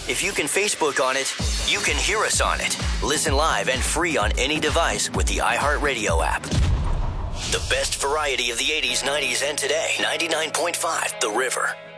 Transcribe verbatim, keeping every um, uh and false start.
If you can Facebook on it, you can hear us on it. Listen live and free on any device with the iHeartRadio app. The best variety of the eighties, nineties, and today. ninety-nine point five The River.